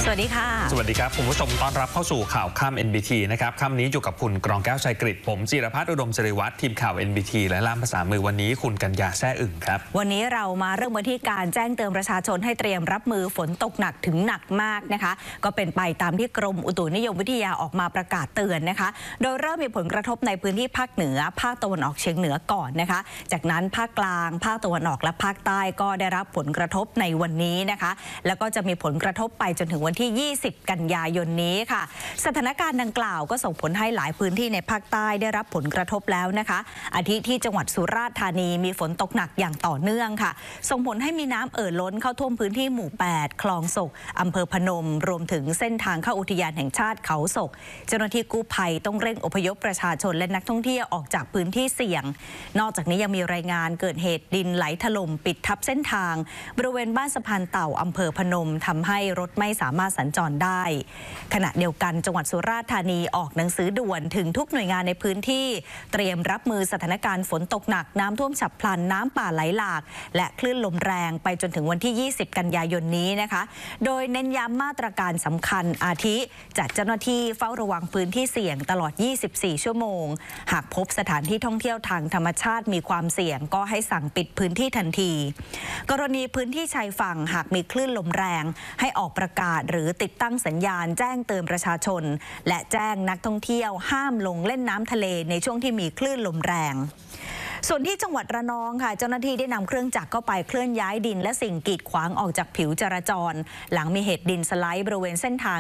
สวัสดีค่ะสวัสดีครับคุณผู้ชมต้อนรับเข้าสู่ข่าวค่ำ NBT นะครับค่ำนี้อยู่กับคุณกรองแก้วชัยกฤษผมจิรพัฒน์อุดมสิริวัฒน์ทีมข่าว NBT และล่ามภาษามือวันนี้คุณกัญญาแซ่อึ่งครับวันนี้เรามาเริ่มกันที่การแจ้งเตือนประชาชนให้เตรียมรับมือฝนตกหนักถึงหนักมากนะคะก็เป็นไปตามที่กรมอุตุนิยมวิทยาออกมาประกาศเตือนนะคะโดยเริ่มมีผลกระทบในพื้นที่ภาคเหนือภาคตะวันออกเฉียงเหนือก่อนนะคะจากนั้นภาคกลางภาคตะวันออกและภาคใต้ก็ได้รับผลกระทบในวันนี้นะคะแล้วก็จะมีผลกระทบไปจนถึงวันที่20กันยายนนี้ค่ะสถานการณ์ดังกล่าวก็ส่งผลให้หลายพื้นที่ในภาคใต้ได้รับผลกระทบแล้วนะคะอาทิที่จังหวัดสุราษฎร์ธานีมีฝนตกหนักอย่างต่อเนื่องค่ะส่งผลให้มีน้ำเอ่อล้นเข้าท่วมพื้นที่หมู่8คลองศกอำเภอพนมรวมถึงเส้นทางเข้าอุทยานแห่งชาติเขาศกเจ้าหน้าที่กู้ภัยต้องเร่งอพยพประชาชนและนักท่องเที่ยวออกจากพื้นที่เสี่ยงนอกจากนี้ยังมีรายงานเกิดเหตุดินไหลถล่มปิดทับเส้นทางบริเวณบ้านสะพานเต่าอำเภอพนมทำให้รถไม่สามารถสัญจรได้ขณะเดียวกันจังหวัดสุราษฎร์ธานีออกหนังสือด่วนถึงทุกหน่วยงานในพื้นที่เตรียมรับมือสถานการณ์ฝนตกหนักน้ำท่วมฉับพลันน้ำป่าไหลหลากและคลื่นลมแรงไปจนถึงวันที่20กันยายนนี้นะคะโดยเน้นย้ำมาตรการสำคัญอาทิจัดเจ้าหน้าที่เฝ้าระวังพื้นที่เสี่ยงตลอด24ชั่วโมงหากพบสถานที่ท่องเที่ยวทางธรรมชาติมีความเสี่ยงก็ให้สั่งปิดพื้นที่ทันทีกรณีพื้นที่ชายฝั่งหากมีคลื่นลมแรงให้ออกประกาศหรือติดตั้งสัญญาณแจ้งเตือนประชาชนและแจ้งนักท่องเที่ยวห้ามลงเล่นน้ำทะเลในช่วงที่มีคลื่นลมแรงส่วนที่จังหวัดระนองค่ะเจ้าหน้าที่ได้นำเครื่องจักรเข้าไปเคลื่อนย้ายดินและสิ่งกีดขวางออกจากผิวจราจรหลังมีเหตุดินสไลด์บริเวณเส้นทาง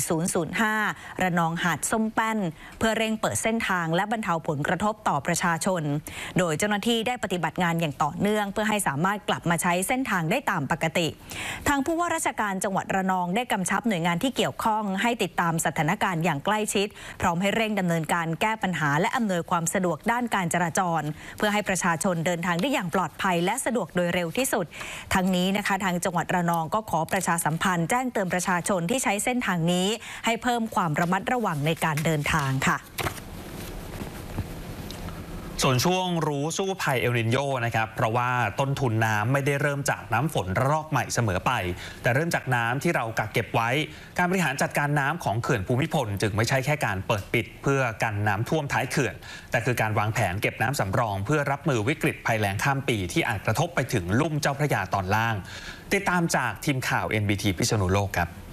4005 ระนองหาดส้มแป้นเพื่อเร่งเปิดเส้นทางและบรรเทาผลกระทบต่อประชาชนโดยเจ้าหน้าที่ได้ปฏิบัติงานอย่างต่อเนื่องเพื่อให้สามารถกลับมาใช้เส้นทางได้ตามปกติทางผู้ว่าราชการจังหวัดระนองได้กำชับหน่วยงานที่เกี่ยวข้องให้ติดตามสถานการณ์อย่างใกล้ชิดพร้อมให้เร่งดำเนินการแก้ปัญหาและอำนวยความสะดวกด้านการจราจรเพื่อให้ประชาชนเดินทางได้อย่างปลอดภัยและสะดวกโดยเร็วที่สุดทั้งนี้นะคะทางจังหวัดระนองก็ขอประชาสัมพันธ์แจ้งเตือนประชาชนที่ใช้เส้นทางนี้ให้เพิ่มความระมัดระวังในการเดินทางค่ะส่วนช่วงรู้สู้ภัยเอลนิโญนะครับเพราะว่าต้นทุนน้ำไม่ได้เริ่มจากน้ำฝนระลอกใหม่เสมอไปแต่เริ่มจากน้ำที่เรากักเก็บไว้การบริหารจัดการน้ำของเขื่อนภูมิพลจึงไม่ใช่แค่การเปิดปิดเพื่อกันน้ำท่วมท้ายเขื่อนแต่คือการวางแผนเก็บน้ำสำรองเพื่อรับมือวิกฤตภัยแล้งข้ามปีที่อาจกระทบไปถึงลุ่มเจ้าพระยาตอนล่างติดตามจากทีมข่าว NBT พิษณุโลกครับ